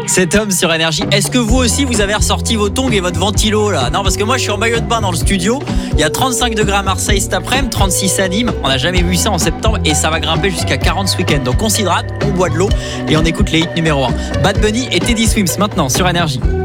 Cet homme sur Énergie. Est-ce que vous aussi vous avez ressorti vos tongs et votre ventilo là? Non, parce que moi je suis en maillot de bain dans le studio. Il y a 35 degrés à Marseille cet après-midi, 36 à Nîmes. On n'a jamais vu ça en septembre et ça va grimper jusqu'à 40 ce week-end. Donc on s'hydrate, on boit de l'eau et on écoute les hits numéro 1. Bad Bunny et Teddy Swims maintenant sur Énergie.